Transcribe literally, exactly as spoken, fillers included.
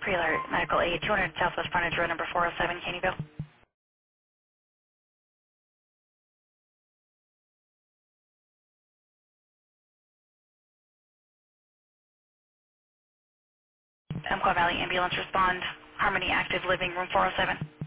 Pre-alert, medical aid, two hundred Southwest Frontage Road, number four oh seven, Caneyville. Umpqua Valley Ambulance respond, Harmony Active Living, room four oh seven.